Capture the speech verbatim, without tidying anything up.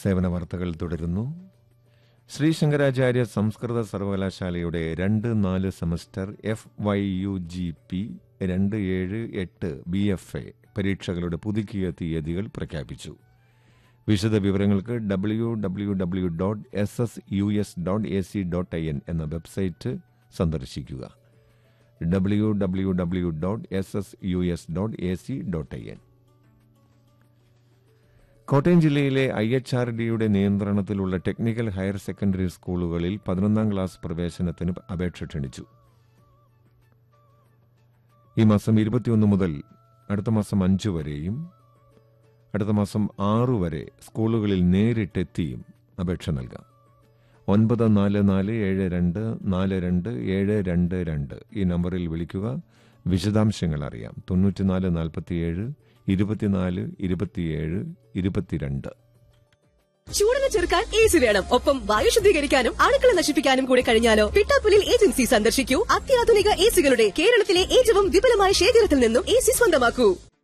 സേവന വാർത്തകൾ തുടരുന്നു. ശ്രീ ശങ്കരാചാര്യ സംസ്കൃത സർവകലാശാലയുടെ രണ്ട് നാല് semester F why you G P രണ്ട് ഏഴ് എട്ട് ബി എഫ് എ പരീക്ഷകളുടെ പുതുക്കിയ തീയതികൾ പ്രഖ്യാപിച്ചു. വിശദ വിവരങ്ങൾക്ക് W W W dot S S U S dot A C dot I N എന്ന വെബ്സൈറ്റ് സന്ദർശിക്കുക. W W W dot S S U S dot A C dot I N. Kottayam ജില്ലയിലെ I H R ഡിയുടെ നിയന്ത്രണത്തിലുള്ള technical higher secondary സ്കൂളുകളിൽ പതിനൊന്നാം class പ്രവേശനത്തിന് അപേക്ഷ ക്ഷണിച്ചു. ഈ മാസം ഇരുപത്തിയൊന്ന് മുതൽ അടുത്ത മാസം അഞ്ച് വരെയും അടുത്ത മാസം ആറു വരെ സ്കൂളുകളിൽ നേരിട്ടെത്തിയും അപേക്ഷ നൽകാം. ഒൻപത് നാല് നാല് ഏഴ് രണ്ട് നാല് രണ്ട് ഏഴ് രണ്ട് രണ്ട് ഈ നമ്പറിൽ വിളിക്കുക. വിശദാംശങ്ങൾ അറിയാം. തൊണ്ണൂറ്റിനാല് നാൽപ്പത്തിയേഴ് ഇരുപത്തിനാല് ഇരുപത്തിയേഴ് ഇരുപത്തിരണ്ട്. ചൂടിനെ ചെറുക്കാൻ എ സി വേണം, ഒപ്പം വായു ശുദ്ധീകരിക്കാനും അണുക്കളെ നശിപ്പിക്കാനും കൂടെ കഴിഞ്ഞാലോ? പിട്ടാപ്പുലിൽ ഏജൻസി സന്ദർശിക്കൂ. അത്യാധുനിക എ സികളുടെ കേരളത്തിലെ ഏറ്റവും വിപുലമായ ശേഖരത്തിൽ നിന്നും എ സി സ്വന്തമാക്കൂ.